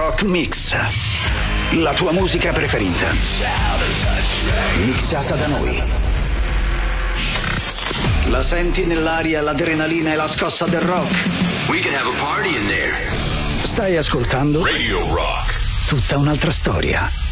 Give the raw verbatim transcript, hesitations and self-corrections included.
Rock Mix. La tua musica preferita. Mixata da noi. La senti nell'aria l'adrenalina e la scossa del rock? We can have a party in there. Stai ascoltando Radio Rock. Tutta un'altra storia.